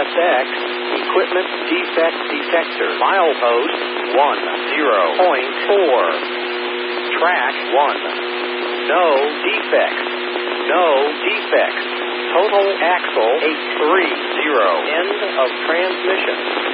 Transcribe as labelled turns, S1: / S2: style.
S1: CSX, equipment defect detector, milepost 10.4, track 1, no defects, no defects, total axle 830, end of transmission.